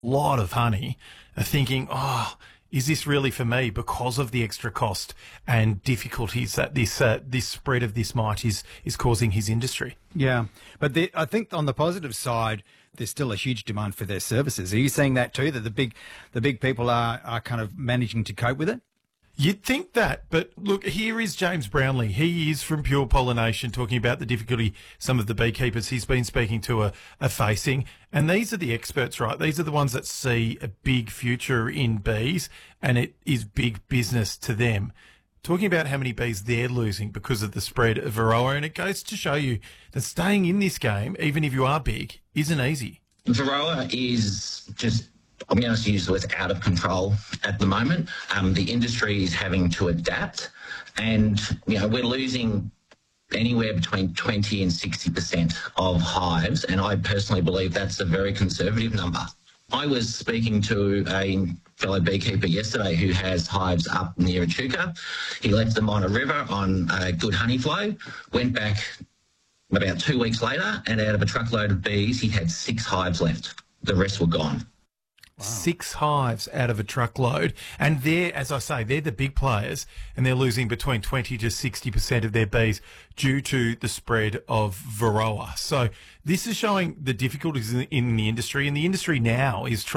lot of honey are thinking, oh, is this really for me because of the extra cost and difficulties that this spread of this mite is causing his industry? Yeah, but I think on the positive side, there's still a huge demand for their services. Are you seeing that too? That the big people are kind of managing to cope with it? You'd think that, but look, here is James Brownlee. He is from Pure Pollination, talking about the difficulty some of the beekeepers he's been speaking to are facing. And these are the experts, right? These are the ones that see a big future in bees, and it is big business to them. Talking about how many bees they're losing because of the spread of Varroa, and it goes to show you that staying in this game, even if you are big, isn't easy. Varroa is just, I'm going to use the word, out of control at the moment. The industry is having to adapt, and we're losing anywhere between 20 and 60% of hives, and I personally believe that's a very conservative number. I was speaking to a fellow beekeeper yesterday who has hives up near Echuca. He left them on a river on a good honey flow, went back about 2 weeks later, and out of a truckload of bees, he had 6 hives left. The rest were gone. Wow. 6 hives out of a truckload. And they're, as I say, they're the big players, and they're losing between 20 to 60% of their bees due to the spread of Varroa. So this is showing the difficulties in the industry, and the industry now is trying